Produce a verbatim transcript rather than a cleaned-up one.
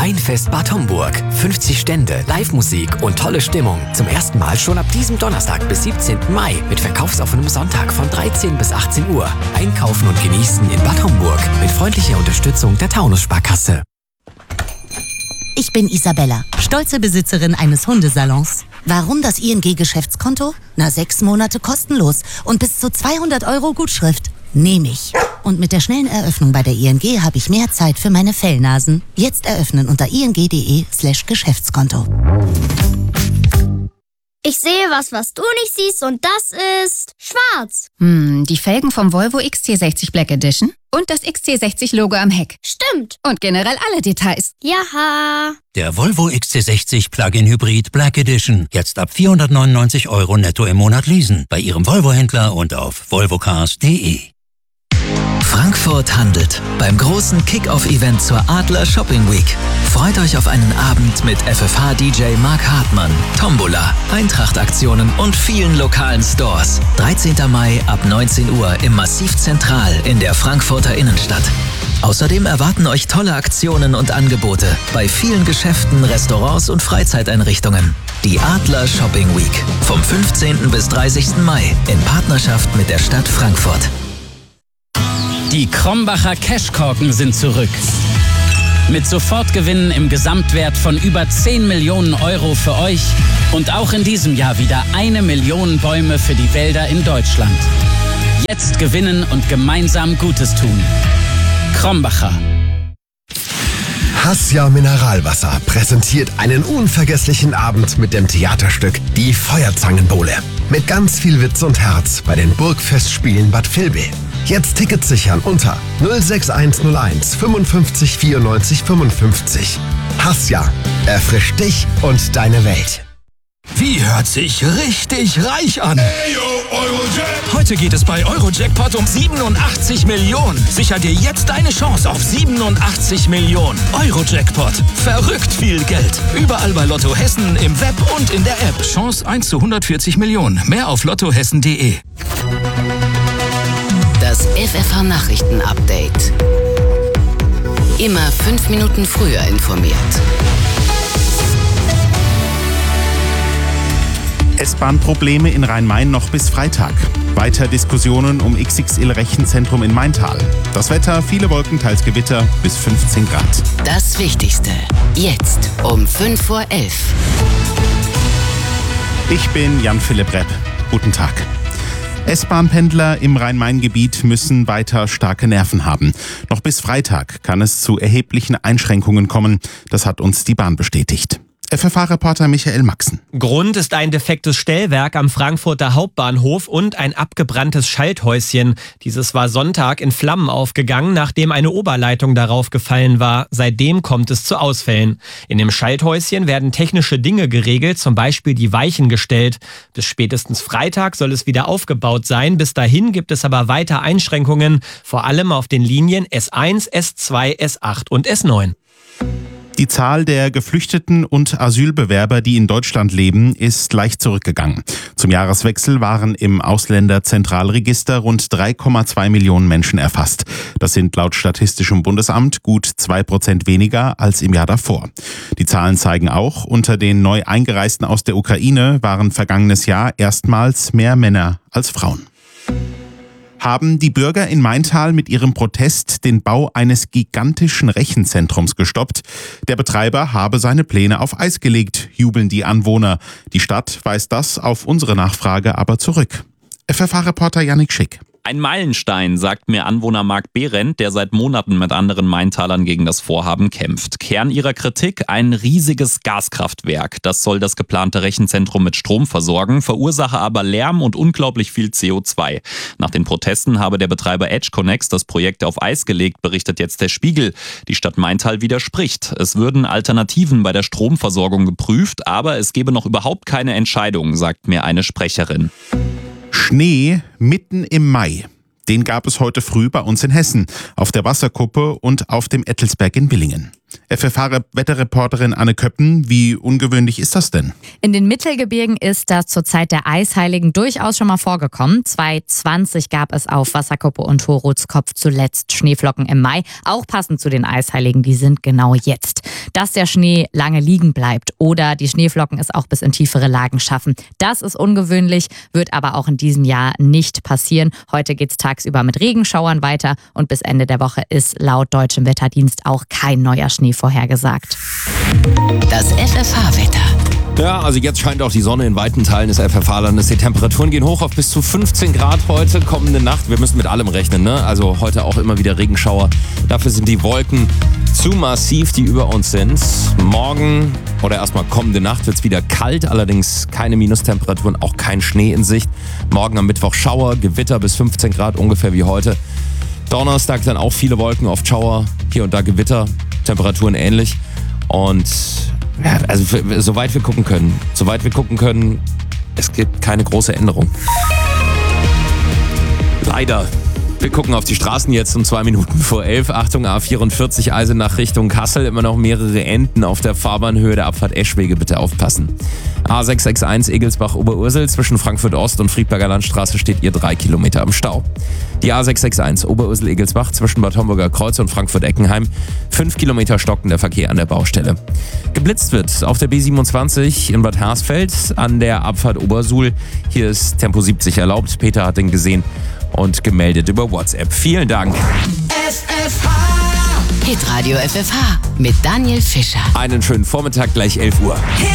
Weinfest Bad Homburg. fünfzig Stände, Live-Musik und tolle Stimmung. Zum ersten Mal schon ab diesem Donnerstag bis siebzehnten Mai mit verkaufsoffenem Sonntag von dreizehn bis achtzehn Uhr. Einkaufen und genießen in Bad Homburg mit freundlicher Unterstützung der Taunus-Sparkasse. Ich bin Isabella, stolze Besitzerin eines Hundesalons. Warum das I N G-Geschäftskonto? Na, sechs Monate kostenlos und bis zu zweihundert Euro Gutschrift. Nehme ich. Und mit der schnellen Eröffnung bei der I N G habe ich mehr Zeit für meine Fellnasen. Jetzt eröffnen unter ing.de slash Geschäftskonto. Ich sehe was, was du nicht siehst, und das ist schwarz. Hm, die Felgen vom Volvo X C sechzig Black Edition und das X C sechzig Logo am Heck. Stimmt. Und generell alle Details. Jaha. Der Volvo X C sechzig Plug-in Hybrid Black Edition. Jetzt ab vierhundertneunundneunzig Euro netto im Monat leasen. Bei Ihrem Volvo-Händler und auf volvocars punkt de. Frankfurt handelt beim großen Kick-Off-Event zur Adler Shopping Week. Freut euch auf einen Abend mit F F H-D J Mark Hartmann, Tombola, Eintracht-Aktionen und vielen lokalen Stores. dreizehnten Mai ab neunzehn Uhr im Massiv Zentral in der Frankfurter Innenstadt. Außerdem erwarten euch tolle Aktionen und Angebote bei vielen Geschäften, Restaurants und Freizeiteinrichtungen. Die Adler Shopping Week vom fünfzehnten bis dreißigsten Mai in Partnerschaft mit der Stadt Frankfurt. Die Krombacher Cashkorken sind zurück. Mit Sofortgewinnen im Gesamtwert von über zehn Millionen Euro für euch und auch in diesem Jahr wieder eine Million Bäume für die Wälder in Deutschland. Jetzt gewinnen und gemeinsam Gutes tun. Krombacher. Hassia Mineralwasser präsentiert einen unvergesslichen Abend mit dem Theaterstück Die Feuerzangenbowle. Mit ganz viel Witz und Herz bei den Burgfestspielen Bad Vilbel. Jetzt Tickets sichern unter null sechs eins null eins fünfundfünfzig vierundneunzig fünfundfünfzig. Hassia, erfrischt dich und deine Welt. Wie hört sich richtig reich an? Heute geht es bei Eurojackpot um siebenundachtzig Millionen. Sicher dir jetzt deine Chance auf siebenundachtzig Millionen. Eurojackpot. Verrückt viel Geld. Überall bei Lotto Hessen, im Web und in der App. Chance eins zu hundertvierzig Millionen. Mehr auf lottohessen punkt de. Das F F H-Nachrichten-Update. Immer fünf Minuten früher informiert. S-Bahn-Probleme in Rhein-Main noch bis Freitag. Weiter Diskussionen um X X L-Rechenzentrum in Maintal. Das Wetter, viele Wolken, teils Gewitter, bis fünfzehn Grad. Das Wichtigste, jetzt um fünf vor elf. Ich bin Jan-Philipp Repp. Guten Tag. S-Bahn-Pendler im Rhein-Main-Gebiet müssen weiter starke Nerven haben. Noch bis Freitag kann es zu erheblichen Einschränkungen kommen. Das hat uns die Bahn bestätigt. F F H-Reporter Michael Maxen. Grund ist ein defektes Stellwerk am Frankfurter Hauptbahnhof und ein abgebranntes Schalthäuschen. Dieses war Sonntag in Flammen aufgegangen, nachdem eine Oberleitung darauf gefallen war. Seitdem kommt es zu Ausfällen. In dem Schalthäuschen werden technische Dinge geregelt, zum Beispiel die Weichen gestellt. Bis spätestens Freitag soll es wieder aufgebaut sein. Bis dahin gibt es aber weiter Einschränkungen, vor allem auf den Linien S eins, S zwei, S acht und S neun. Die Zahl der Geflüchteten und Asylbewerber, die in Deutschland leben, ist leicht zurückgegangen. Zum Jahreswechsel waren im Ausländerzentralregister rund drei Komma zwei Millionen Menschen erfasst. Das sind laut Statistischem Bundesamt gut zwei Prozent weniger als im Jahr davor. Die Zahlen zeigen auch, unter den neu Eingereisten aus der Ukraine waren vergangenes Jahr erstmals mehr Männer als Frauen. Haben die Bürger in Maintal mit ihrem Protest den Bau eines gigantischen Rechenzentrums gestoppt. Der Betreiber habe seine Pläne auf Eis gelegt, jubeln die Anwohner. Die Stadt weist das auf unsere Nachfrage aber zurück. F F H-Reporter Yannick Schick. Ein Meilenstein, sagt mir Anwohner Marc Behrendt, der seit Monaten mit anderen Maintalern gegen das Vorhaben kämpft. Kern ihrer Kritik: ein riesiges Gaskraftwerk. Das soll das geplante Rechenzentrum mit Strom versorgen, verursache aber Lärm und unglaublich viel C O zwei. Nach den Protesten habe der Betreiber EdgeConneX das Projekt auf Eis gelegt, berichtet jetzt der Spiegel. Die Stadt Maintal widerspricht. Es würden Alternativen bei der Stromversorgung geprüft, aber es gebe noch überhaupt keine Entscheidung, sagt mir eine Sprecherin. Schnee mitten im Mai. Den gab es heute früh bei uns in Hessen, auf der Wasserkuppe und auf dem Ettelsberg in Willingen. F F H-Wetterreporterin Anne Köppen, wie ungewöhnlich ist das denn? In den Mittelgebirgen ist das zur Zeit der Eisheiligen durchaus schon mal vorgekommen. zweitausendzwanzig gab es auf Wasserkuppe und Horotskopf zuletzt Schneeflocken im Mai, auch passend zu den Eisheiligen, die sind genau jetzt. dass der Schnee lange liegen bleibt oder die Schneeflocken es auch bis in tiefere Lagen schaffen. Das ist ungewöhnlich, wird aber auch in diesem Jahr nicht passieren. Heute geht es tagsüber mit Regenschauern weiter und bis Ende der Woche ist laut Deutschem Wetterdienst auch kein neuer Schnee vorhergesagt. Das F F H-Wetter. Ja, also jetzt scheint auch die Sonne in weiten Teilen des F F H-Landes. Die Temperaturen gehen hoch auf bis zu fünfzehn Grad heute, kommende Nacht. Wir müssen mit allem rechnen, ne? Also heute auch immer wieder Regenschauer. Dafür sind die Wolken zu massiv, die über uns sind. Morgen oder erstmal kommende Nacht wird es wieder kalt, allerdings keine Minustemperaturen, auch kein Schnee in Sicht. Morgen am Mittwoch Schauer, Gewitter bis fünfzehn Grad, ungefähr wie heute. Donnerstag dann auch viele Wolken, oft Schauer, hier und da Gewitter, Temperaturen ähnlich. Und ja, also für, soweit wir gucken können, soweit wir gucken können, es gibt keine große Änderung. Leider. Wir gucken auf die Straßen jetzt um zwei Minuten vor elf. Achtung, A vierundvierzig Eisenach Richtung Kassel. Immer noch mehrere Enten auf der Fahrbahnhöhe der Abfahrt Eschwege. Bitte aufpassen. A sechs sechs eins Egelsbach-Oberursel. Zwischen Frankfurt Ost und Friedberger Landstraße steht ihr drei Kilometer im Stau. Die A sechs sechs eins Oberursel-Egelsbach zwischen Bad Homburger Kreuz und Frankfurt-Eckenheim. Fünf Kilometer stockender Verkehr an der Baustelle. Geblitzt wird auf der B siebenundzwanzig in Bad Hersfeld an der Abfahrt Obersuhl. Hier ist Tempo siebzig erlaubt. Peter hat den gesehen und gemeldet über WhatsApp. Vielen Dank. F F H. Hitradio F F H mit Daniel Fischer. Einen schönen Vormittag, gleich elf Uhr.